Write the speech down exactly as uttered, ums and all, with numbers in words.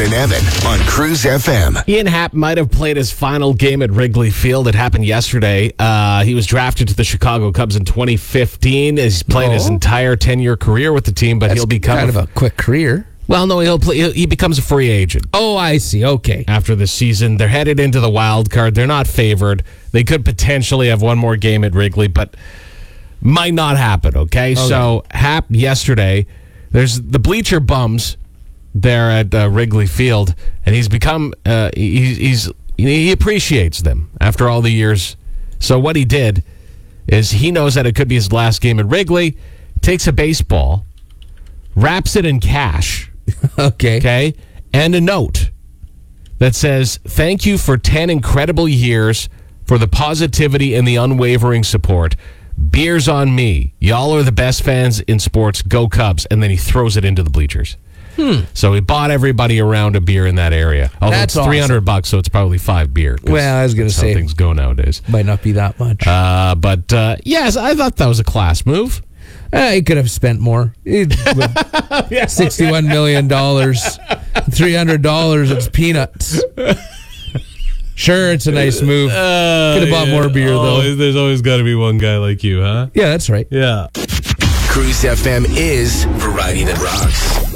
and Evan on Cruise F M. Ian Happ might have played his final game at Wrigley Field. It happened yesterday. Uh, he was drafted to the Chicago Cubs in twenty fifteen. He's played oh. his entire ten-year career with the team, but That's he'll become kind of a quick career. Well, no, he'll play. He'll, he becomes a free agent. Oh, I see. Okay. After the season, they're headed into the wild card. They're not favored. They could potentially have one more game at Wrigley, but might not happen. Okay, okay. So Happ yesterday, there's the bleacher bums there at uh, Wrigley Field, and he's become uh, he, he's he appreciates them after all the years. So what he did is he knows that it could be his last game at Wrigley. Takes a baseball, wraps it in cash. Okay. Okay. And a note that says, "Thank you for ten incredible years, for the positivity and the unwavering support. Beers on me. Y'all are the best fans in sports. Go Cubs." And then he throws it into the bleachers. Hmm. So he bought everybody around a beer in that area. Although That's it's three hundred awesome. bucks, so it's probably five beer. Well, I was going to say, how things go nowadays. Might not be that much. Uh, but uh, yes, I thought that was a class move. Uh, he could have spent more. yeah, sixty-one million dollars. three hundred dollars, it's peanuts. Sure, it's a nice move. Uh, could have bought yeah. more beer, though. Oh, there's always got to be one guy like you, huh? Yeah, that's right. Yeah. Cruise F M is variety that rocks.